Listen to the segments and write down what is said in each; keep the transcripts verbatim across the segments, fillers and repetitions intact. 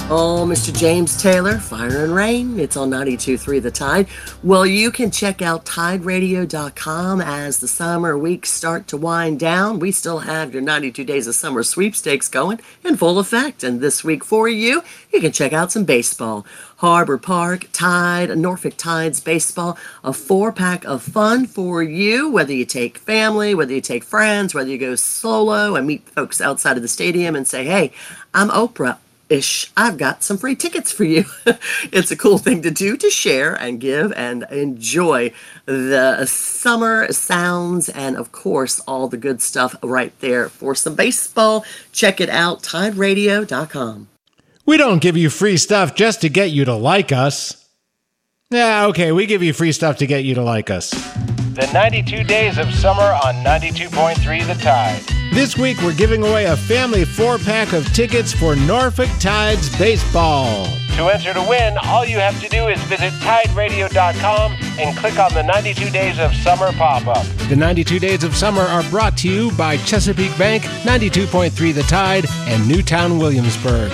Oh, Mister James Taylor, Fire and Rain. It's on ninety-two point three The Tide. Well, you can check out Tide Radio dot com as the summer weeks start to wind down. We still have your ninety-two Days of Summer sweepstakes going in full effect. And this week for you, you can check out some baseball. Harbor Park, Tide, Norfolk Tides baseball, a four-pack of fun for you, whether you take family, whether you take friends, whether you go solo and meet folks outside of the stadium and say, hey, I'm Oprah. Ish, I've got some free tickets for you. It's a cool thing to do, to share and give and enjoy the summer sounds and, of course, all the good stuff right there for some baseball. Check it out, Tide Radio dot com. We don't give you free stuff just to get you to like us. Yeah, okay, we give you free stuff to get you to like us. The ninety-two Days of Summer on ninety-two point three The Tide. This week, we're giving away a family four-pack of tickets for Norfolk Tides baseball. To enter to win, all you have to do is visit Tide Radio dot com and click on the ninety-two Days of Summer pop-up. The ninety-two Days of Summer are brought to you by Chesapeake Bank, ninety-two point three The Tide, and Newtown Williamsburg.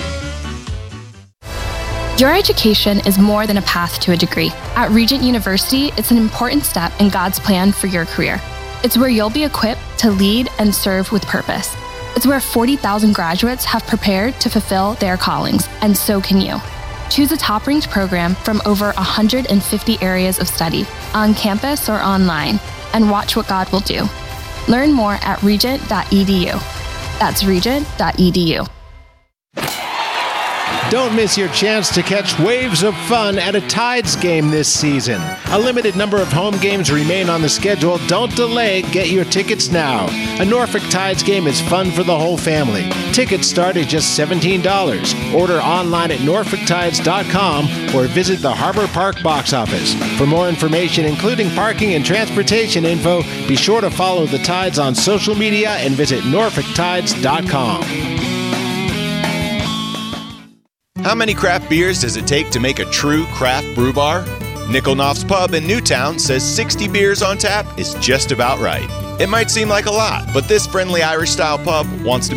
Your education is more than a path to a degree. At Regent University, it's an important step in God's plan for your career. It's where you'll be equipped to lead and serve with purpose. It's where forty thousand graduates have prepared to fulfill their callings, and so can you. Choose a top-ranked program from over one hundred fifty areas of study, on campus or online, and watch what God will do. Learn more at regent dot e d u. That's regent dot e d u. Don't miss your chance to catch waves of fun at a Tides game this season. A limited number of home games remain on the schedule. Don't delay. Get your tickets now. A Norfolk Tides game is fun for the whole family. Tickets start at just seventeen dollars. Order online at norfolk tides dot com or visit the Harbor Park box office. For more information, including parking and transportation info, be sure to follow the Tides on social media and visit norfolk tides dot com. How many craft beers does it take to make a true craft brew bar? Nickel Knopf's Pub in Newtown says sixty beers on tap is just about right. It might seem like a lot, but this friendly Irish-style pub wants to